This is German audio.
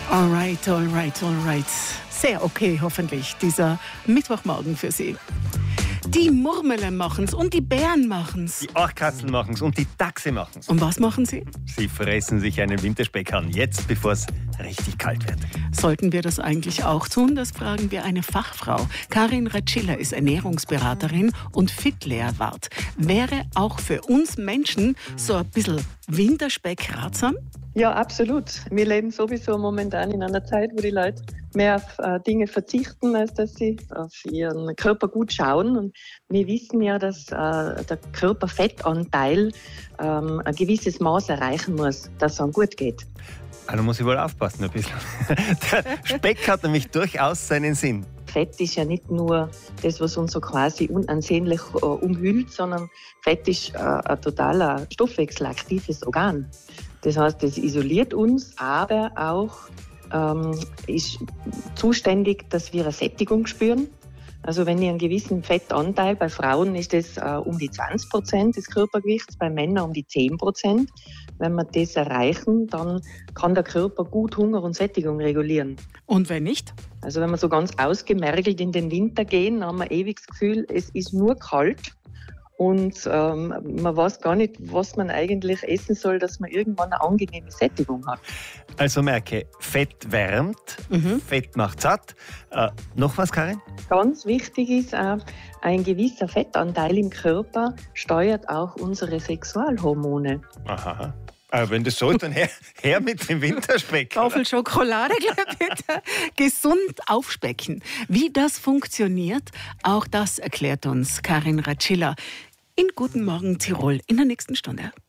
Alright, alright, alright. Sehr okay, hoffentlich, dieser Mittwochmorgen für Sie. Die Murmelen machen's und die Bären machen's. Die Orchkatzeln machen's und die Dachse machen's. Und was machen sie? Sie fressen sich einen Winterspeck an, jetzt bevor es richtig kalt wird. Sollten wir das eigentlich auch tun? Das fragen wir eine Fachfrau. Karin Ratschiller ist Ernährungsberaterin und Fit-Lehrwart. Wäre auch für uns Menschen so ein bisschen Winterspeck ratsam? Ja, absolut. Wir leben sowieso momentan in einer Zeit, wo die Leute mehr auf Dinge verzichten, als dass sie auf ihren Körper gut schauen. Und wir wissen ja, dass der Körperfettanteil ein gewisses Maß erreichen muss, dass es einem gut geht. Da muss ich wohl aufpassen ein bisschen. Der Speck hat nämlich durchaus seinen Sinn. Fett ist ja nicht nur das, was uns so quasi unansehnlich umhüllt, sondern Fett ist ein totaler stoffwechselaktives Organ. Das heißt, es isoliert uns, aber auch ist zuständig, dass wir eine Sättigung spüren. Also wenn ich einen gewissen Fettanteil, bei Frauen ist das um die 20% des Körpergewichts, bei Männern um die 10%. Wenn wir das erreichen, dann kann der Körper gut Hunger und Sättigung regulieren. Und wenn nicht? Also wenn wir so ganz ausgemergelt in den Winter gehen, haben wir ewig das Gefühl, es ist nur kalt. Und man weiß gar nicht, was man eigentlich essen soll, dass man irgendwann eine angenehme Sättigung hat. Also merke, Fett wärmt, Fett macht satt. Noch was, Karin? Ganz wichtig ist auch, ein gewisser Fettanteil im Körper steuert auch unsere Sexualhormone. Aha. Aber wenn das so ist, dann her mit dem Winterspeck. Tafel Schokolade, bitte. Gesund aufspecken. Wie das funktioniert, auch das erklärt uns Karin Ratschiller in Guten Morgen Tirol in der nächsten Stunde.